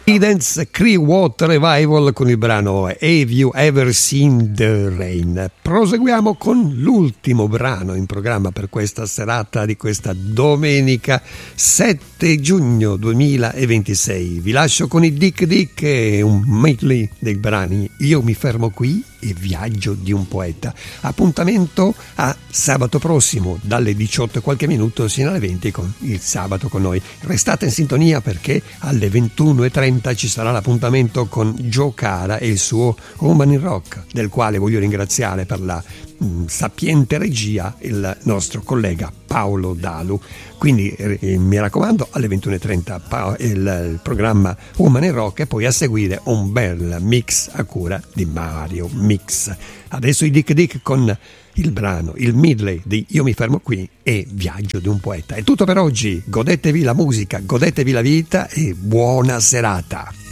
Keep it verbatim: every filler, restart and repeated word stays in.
Creedence Clearwater Revival con il brano Have You Ever Seen the Rain. Proseguiamo con l'ultimo brano in programma per questa serata di questa domenica sette giugno duemilaventisei. Vi lascio con i Dick Dick e un medley dei brani Io mi fermo qui e Viaggio di un poeta. Appuntamento a sabato prossimo dalle diciotto e qualche minuto sino alle venti con il Sabato con noi. Restate in sintonia perché alle ventuno e trenta ci sarà l'appuntamento con Joe Cara e il suo Woman in Rock, del quale voglio ringraziare per la mh, sapiente regia il nostro collega Paolo Dalu. Quindi eh, mi raccomando, alle ventuno e trenta pa- il, il programma Woman in Rock e poi a seguire un bel mix a cura di Mario Mix. Adesso i Dick Dick con il brano, il medley di Io mi fermo qui e Viaggio di un poeta. È tutto per oggi, godetevi la musica, godetevi la vita e buona serata.